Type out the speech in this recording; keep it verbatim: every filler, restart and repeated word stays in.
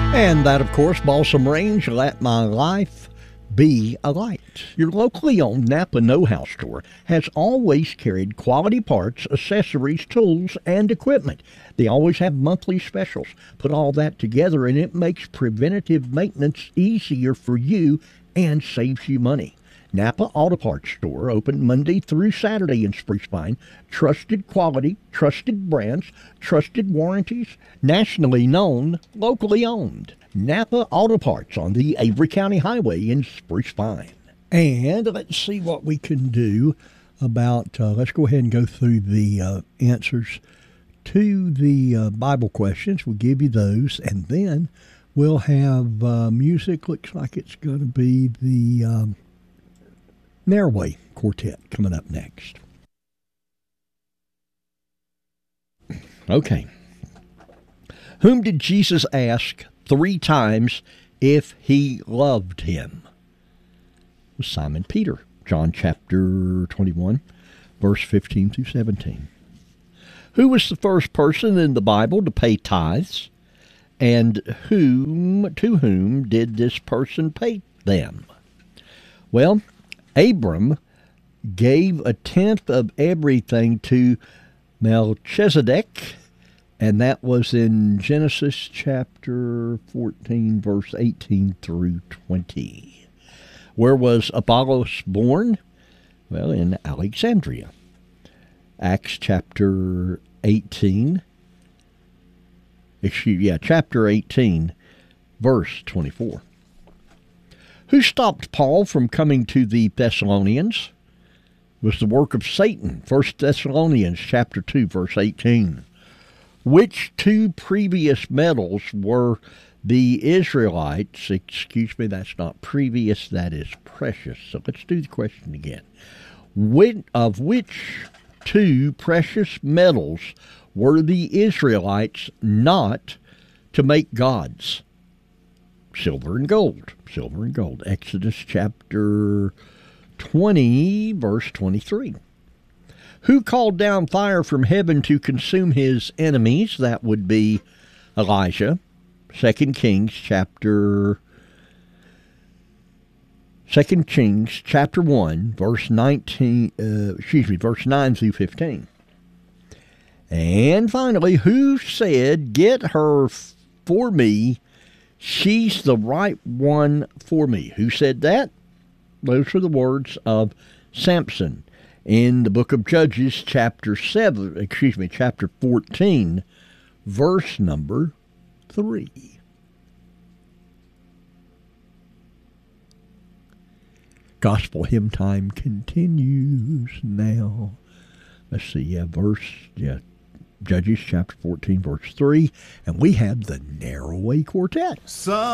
And that, of course, Balsam Range, Let My Life Be a Light. Your locally owned Napa Know-How store has always carried quality parts, accessories, tools, and equipment. They always have monthly specials. Put all that together, and it makes preventative maintenance easier for you and saves you money. Napa Auto Parts Store, open Monday through Saturday in Spruce Pine. Trusted quality, trusted brands, trusted warranties, nationally known, locally owned. Napa Auto Parts on the Avery County Highway in Spruce Pine. And let's see what we can do about, uh, let's go ahead and go through the uh, answers to the uh, Bible questions. We'll give you those, and then we'll have uh, music. Looks like it's going to be the Um, Naraway Quartet coming up next. Okay. Whom did Jesus ask three times if he loved him? It was Simon Peter, John chapter twenty-one, verse fifteen through seventeen. Who was the first person in the Bible to pay tithes? And whom to whom did this person pay them? Well, Abram gave a tenth of everything to Melchizedek, and that was in Genesis chapter fourteen, verse eighteen through twenty. Where was Apollos born? Well, in Alexandria. Acts chapter eighteen, excuse yeah, chapter eighteen, verse twenty-four. Who stopped Paul from coming to the Thessalonians? It was the work of Satan. First Thessalonians chapter two, verse eighteen. Which two previous metals were the Israelites? Excuse me, that's not previous, that is precious. So let's do the question again. When, of which two precious metals were the Israelites not to make gods? Silver and gold. Silver and gold. Exodus chapter twenty, verse twenty-three. Who called down fire from heaven to consume his enemies? That would be Elijah. Second Kings chapter Second Kings chapter one, verse nineteen. Uh, excuse me, verse nine through fifteen. And finally, who said, "Get her for me? She's the right one for me"? Who said that? Those are the words of Samson in the book of Judges, chapter seven, excuse me, chapter fourteen, verse number three. Gospel hymn time continues now. Let's see, yeah, verse, yeah, Judges chapter fourteen, verse three, and we have the Naraway Quartet. Some